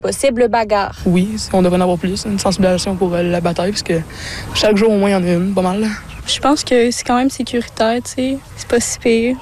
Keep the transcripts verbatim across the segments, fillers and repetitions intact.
possible bagarre. Oui, on devrait en avoir plus, une sensibilisation pour euh, la bataille, parce que chaque jour, au moins, il y en a une, pas mal. Je pense que c'est quand même sécuritaire, tu sais. C'est pas si pire.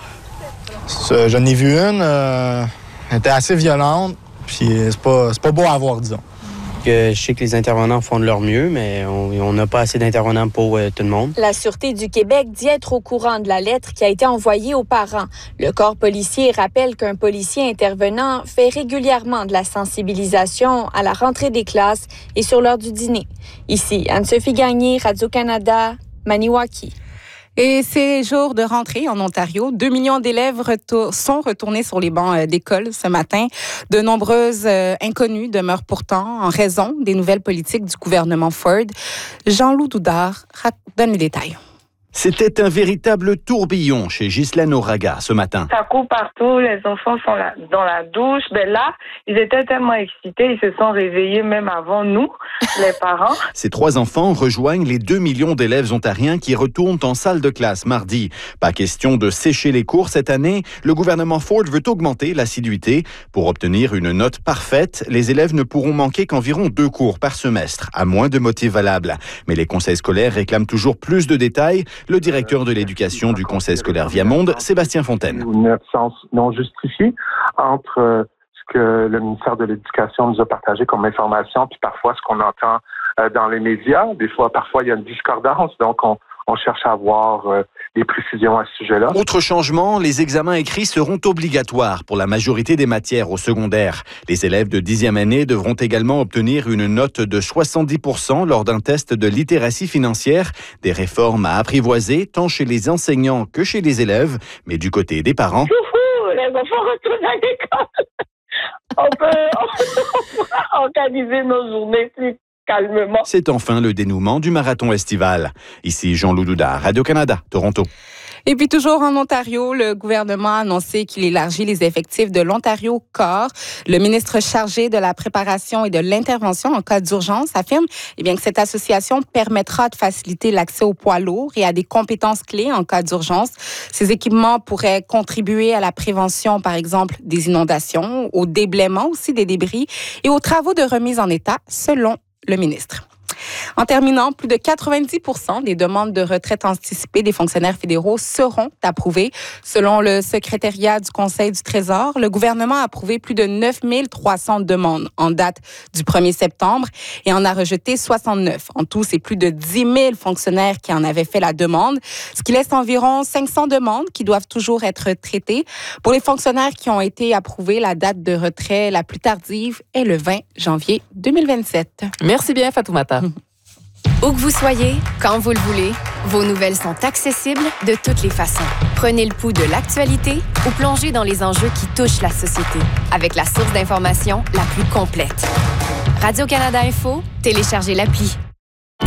J'en ai vu une, euh, elle était assez violente, puis c'est pas, c'est pas beau à voir, disons. Que je sais que les intervenants font de leur mieux, mais on n'a pas assez d'intervenants pour euh, tout le monde. La Sûreté du Québec dit être au courant de la lettre qui a été envoyée aux parents. Le corps policier rappelle qu'un policier intervenant fait régulièrement de la sensibilisation à la rentrée des classes et sur l'heure du dîner. Ici, Anne-Sophie Gagné, Radio-Canada, Maniwaki. Et ces jours de rentrée en Ontario, deux millions d'élèves retour- sont retournés sur les bancs euh, d'école ce matin. De nombreuses euh, inconnues demeurent pourtant en raison des nouvelles politiques du gouvernement Ford. Jean-Loup Doudard donne les détails. C'était un véritable tourbillon chez Ghislaine Auraga ce matin. Ça court partout, les enfants sont là, dans la douche. Ben là, ils étaient tellement excités, ils se sont réveillés même avant nous, les parents. Ces trois enfants rejoignent les deux millions d'élèves ontariens qui retournent en salle de classe mardi. Pas question de sécher les cours cette année. Le gouvernement Ford veut augmenter l'assiduité. Pour obtenir une note parfaite, les élèves ne pourront manquer qu'environ deux cours par semestre, à moins de motifs valables. Mais les conseils scolaires réclament toujours plus de détails. Le directeur de l'éducation du conseil scolaire Viamonde, Sébastien Fontaine. Une absence non justifiée entre euh, ce que le ministère de l'Éducation nous a partagé comme information, puis parfois ce qu'on entend euh, dans les médias. Des fois, parfois, il y a une discordance, donc on, on cherche à avoir euh, des précisions à ce sujet-là. Autre changement, les examens écrits seront obligatoires pour la majorité des matières au secondaire. Les élèves de dixième année devront également obtenir une note de soixante-dix pour cent lors d'un test de littératie financière. Des réformes à apprivoiser tant chez les enseignants que chez les élèves, mais du côté des parents. Youhou, les enfants retournent à l'école. On peut, on peut organiser nos journées plus calmement. C'est enfin le dénouement du marathon estival. Ici Jean-Loup Doudard, Radio-Canada, Toronto. Et puis toujours en Ontario, le gouvernement a annoncé qu'il élargit les effectifs de l'Ontario Corps. Le ministre chargé de la préparation et de l'intervention en cas d'urgence affirme eh bien, que cette association permettra de faciliter l'accès aux poids lourds et à des compétences clés en cas d'urgence. Ces équipements pourraient contribuer à la prévention, par exemple, des inondations, au déblaiement aussi des débris et aux travaux de remise en état, selon le ministre. En terminant, plus de quatre-vingt-dix pour cent des demandes de retraite anticipée des fonctionnaires fédéraux seront approuvées. Selon le secrétariat du Conseil du Trésor, le gouvernement a approuvé plus de neuf mille trois cents demandes en date du premier septembre et en a rejeté soixante-neuf. En tout, c'est plus de dix mille fonctionnaires qui en avaient fait la demande, ce qui laisse environ cinq cents demandes qui doivent toujours être traitées. Pour les fonctionnaires qui ont été approuvés, la date de retrait la plus tardive est le vingt janvier deux mille vingt-sept. Merci bien, Fatoumata. Où que vous soyez, quand vous le voulez, vos nouvelles sont accessibles de toutes les façons. Prenez le pouls de l'actualité ou plongez dans les enjeux qui touchent la société avec la source d'information la plus complète. Radio-Canada Info, téléchargez l'appli.